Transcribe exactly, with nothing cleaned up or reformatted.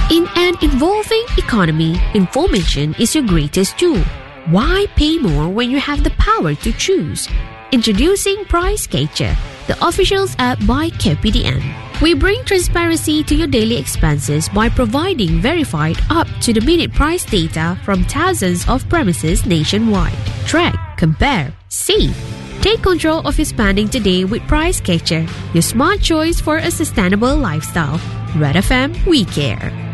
In an evolving economy, information is your greatest tool. Why pay more when you have the power to choose? Introducing PriceCatcher, the officials app by K P D N. We bring transparency to your daily expenses by providing verified up-to-the-minute price data from thousands of premises nationwide. Track, compare, save. Take control of your spending today with PriceCatcher, your smart choice for a sustainable lifestyle. Red F M, we care.